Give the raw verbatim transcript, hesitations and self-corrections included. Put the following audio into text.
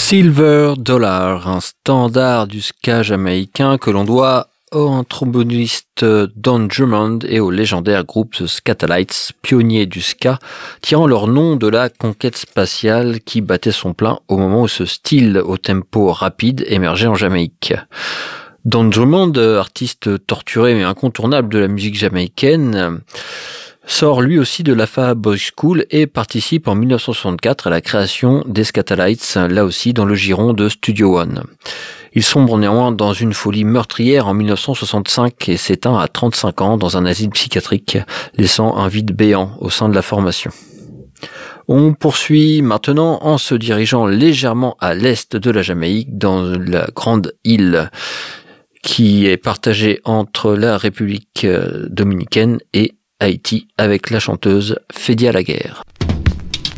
Silver Dollar, un standard du ska jamaïcain que l'on doit au tromboniste Don Drummond et au légendaire groupe The Skatalites, pionniers du ska, tirant leur nom de la conquête spatiale qui battait son plein au moment où ce style au tempo rapide émergeait en Jamaïque. Don Drummond, artiste torturé mais incontournable de la musique jamaïcaine, sort lui aussi de l'A F A Boys School et participe en dix-neuf cent soixante-quatre à la création des Skatalites, là aussi dans le giron de Studio One. Il sombre néanmoins dans une folie meurtrière en dix-neuf cent soixante-cinq et s'éteint à trente-cinq ans dans un asile psychiatrique, laissant un vide béant au sein de la formation. On poursuit maintenant en se dirigeant légèrement à l'est de la Jamaïque, dans la grande île qui est partagée entre la République dominicaine et Haïti, avec la chanteuse Fédia Laguerre.